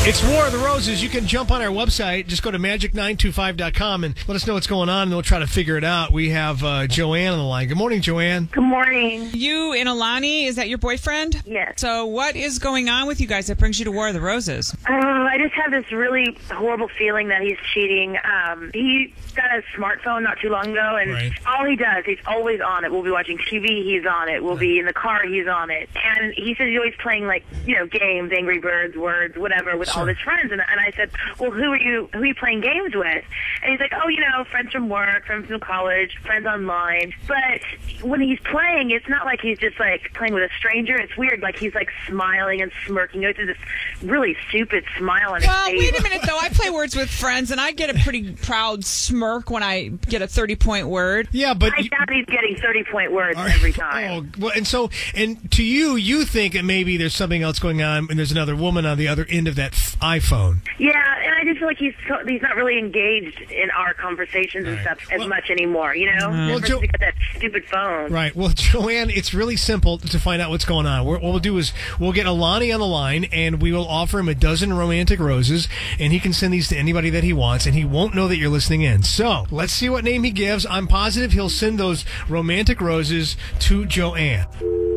It's War of the Roses. You can jump on our website. Just go to magic925.com and let us know what's going on, and we'll try to figure it out. We have Joanne on the line. Good morning, Joanne. Good morning. You and Alani, is that your boyfriend? Yes. So what is going on with you guys that brings you to War of the Roses? I just have this really horrible feeling that he's cheating. He got a smartphone not too long ago, and Right. all he does, he's always on it. We'll be watching TV, he's on it. We'll be in the car, he's on it. And he says he's always playing, games, Angry Birds, Words, whatever, with all his friends. And I said, well, who are you playing games with? And he's like, friends from work, friends from college, friends online. But when he's playing, it's not like he's just, playing with a stranger. It's weird. He's, smiling and smirking. It's this really stupid smile on his Well, face. wait a minute, though. I play Words with Friends, and I get a pretty proud smirk when I get a 30-point word. Yeah, but I doubt he's getting 30-point words every time. Oh, well, and to you think that maybe there's something else going on, and there's another woman on the other end of that iPhone. Yeah, and I just feel like he's not really engaged in our conversations and stuff as much anymore, Well, Ever since he got that stupid phone. Right. Well, Joanne, it's really simple to find out what's going on. What we'll do is we'll get Alani on the line, and we will offer him a dozen romantic roses, and he can send these to anybody that he wants, and he won't know that you're listening in. So let's see what name he gives. I'm positive he'll send those romantic roses to Joanne.